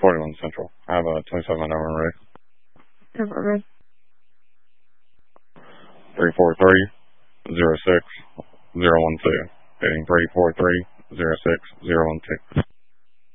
41 Central. I have a 27 over and ready. Over. 343-06-012. Heading 343-06-012.